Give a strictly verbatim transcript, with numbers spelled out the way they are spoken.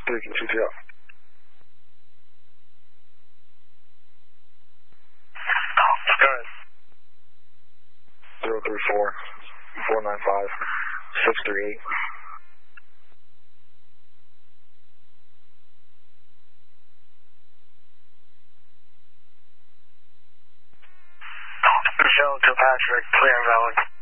Beacon T T L. Good. zero three four, four nine five, six three eight. Michelle Kilpatrick, clear and valid.